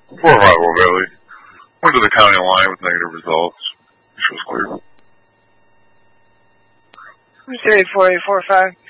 450 Valley. Went to the county line with negative results. She was clear. 34845.